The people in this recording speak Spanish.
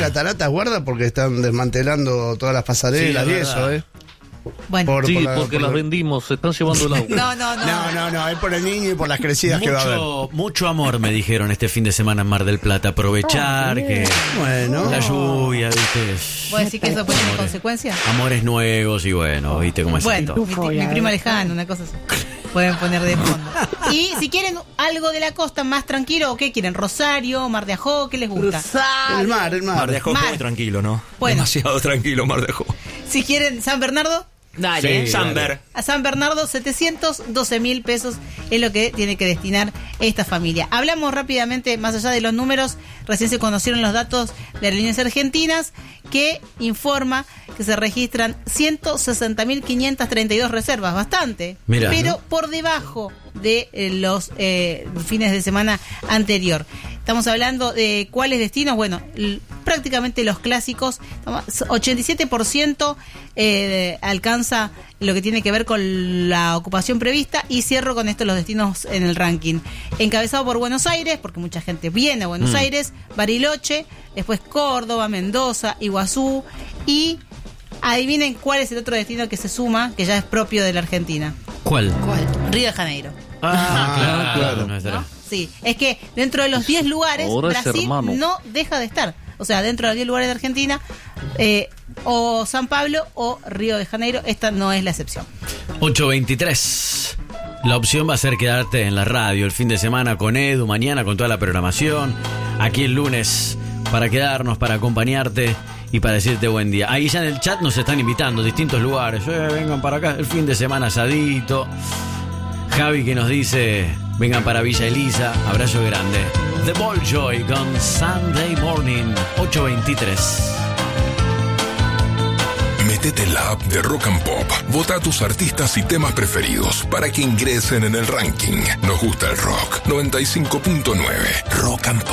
cataratas, guarda, porque están desmantelando todas las pasarelas y eso, Bueno, porque las vendimos, se están llevando el agua. No, es por el niño y por las crecidas que va a haber. Mucho amor me dijeron este fin de semana en Mar del Plata. Aprovechar que la lluvia, ¿viste? ¿Vos decís que eso puede tener consecuencias? Amores nuevos y bueno, ¿viste cómo es esto? Mi prima lejana, una cosa así. Pueden poner de fondo. Y si quieren algo de la costa más tranquilo, ¿o qué quieren? ¿Rosario, Mar de Ajó? ¿Qué les gusta? El mar. Mar de Ajó es muy tranquilo, ¿no? Bueno. Demasiado tranquilo Mar de Ajó. Si quieren San Bernardo, Dale. Sí, Samber. a San Bernardo 712.000 pesos es lo que tiene que destinar esta familia. Hablamos rápidamente, más allá de los números, recién se conocieron los datos de Aerolíneas Argentinas, que informa que se registran 160.532 reservas, bastante, Mirá, pero ¿no? por debajo de los fines de semana anterior. Estamos hablando de cuáles destinos, bueno, prácticamente los clásicos, 87% alcanza lo que tiene que ver con la ocupación prevista, y cierro con esto los destinos en el ranking. Encabezado por Buenos Aires, porque mucha gente viene a Buenos Aires, Bariloche, después Córdoba, Mendoza, Iguazú, y adivinen cuál es el otro destino que se suma, que ya es propio de la Argentina. ¿Cuál? Río de Janeiro. Claro. ¿No? Sí, es que dentro de los 10 lugares, Ahora es Brasil hermano. no deja de estar. O sea, dentro de los 10 lugares de Argentina, o San Pablo o Río de Janeiro, esta no es la excepción. 8:23. La opción va a ser quedarte en la radio el fin de semana con Edu, mañana con toda la programación, aquí el lunes para quedarnos, para acompañarte y para decirte buen día. Ahí ya en el chat nos están invitando a distintos lugares. Vengan para acá el fin de semana asadito. Javi que nos dice, vengan para Villa Elisa, abrazo grande. The Balljoy con Sunday Morning, 8:23. Métete en la app de Rock and Pop. Vota a tus artistas y temas preferidos para que ingresen en el ranking. Nos gusta el rock. 95.9 Rock and Pop.